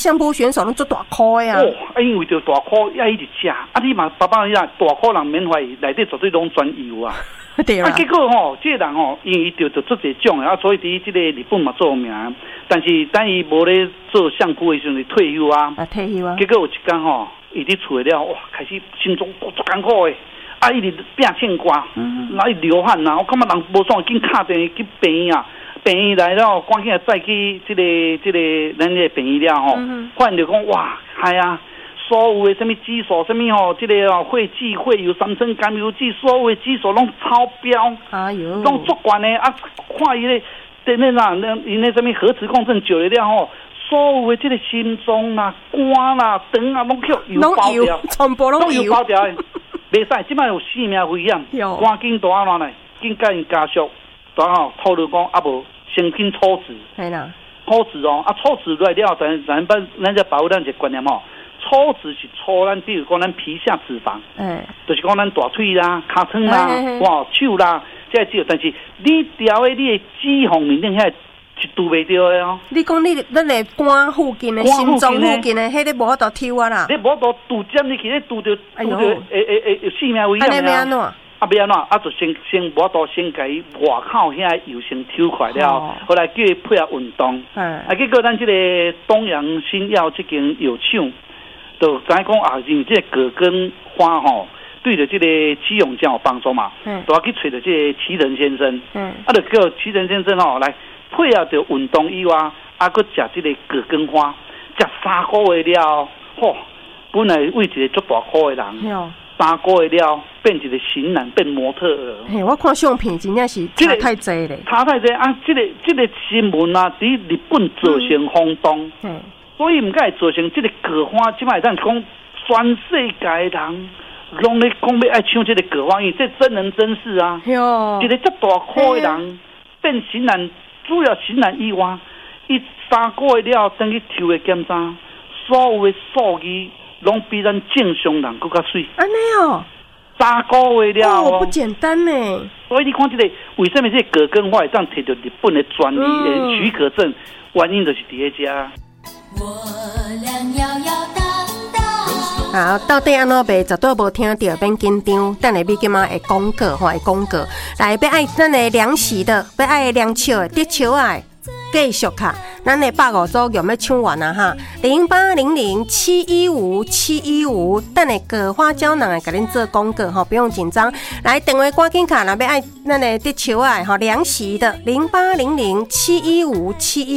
相扑选手拢做大颗呀。 哦，因为着大颗要一直吃，你嘛爸爸呀，大颗人免怀疑，内底绝对拢全油啊。 对啦。 结果这个人因为就做这种所以伫这个日本嘛做名。但是等伊无咧做相扑的时候，退休啊。 退休啊。 结果有一天伊伫厝了，哇，开始心中足艰苦的，伊直拼欠瓜，然后流汗我感觉人无爽，紧敲电话去病院啊。病院来了，赶紧载去这个咱这个病院了发现就讲哇，系啊。所有的什么激素，什么这个会剂、会有三酸甘油酯，所有的激素拢超标， 哎呦， 拢足悬的看伊咧，在那因那什么核磁共振久了了所有的这个心脏啦、肝啦、肠啊，拢叫油爆掉， 全部拢油爆掉的，袂使，即摆有性命危险，赶紧大安怎呢？紧甲因家属，透露讲无先紧抽脂， 系啦， 抽脂抽脂来了，咱保护咱一个观念抽脂是抽咱，比如讲咱皮下脂肪，就是讲咱大腿啦、骹腿啦、手啦，这只，但是你调的你的脂肪面顶遐是拄袂着的你讲咱的肝附近的、心脏附近的，迄个无法度抽啊啦。 你无法度拄尖，你去咧拄着性命危险的。 要安怎？ 要安怎？就先无法度先甲伊外口遐油先抽快了，后来叫伊配合运动。结果咱这个东洋新药这间药厂。就知讲因为这个葛根花对着这个肌溶浆有帮助嘛，都要去找着这个奇仁先生，就叫奇仁先生来配合着运动以外，搁食这个葛根花，食3个月了，本来为一个足大块的人，3个月了变一个型男，变模特儿。 我看相片真正是差太济咧， 差太济这个新闻在日本造成轰动。所以唔该造成这个葛花，即摆咱讲全世界人拢咧讲要爱唱这个葛花，因为这真人真事啊。一个这大块的人变型男，主要型男以外，伊3个月了等去抽的检查，所有的数据拢比咱正常人更加水。 安尼 3个月了不简单呢。 所以你看这个，为什么这个葛根花会当摕到日本的专利的许可证？原因就是伫迄遮。 好，到底安怎卖？绝对无听到，免紧张。等下要今仔会广告，会广告。来，要爱咱的凉席的，要爱凉笑的，得笑啊！继续卡，咱的150组用要抢完啊哈！0800715715，等下葛花胶囊给恁做广告不用紧张。来，电话赶紧卡，若要爱咱的得笑啊！凉席的0800715715。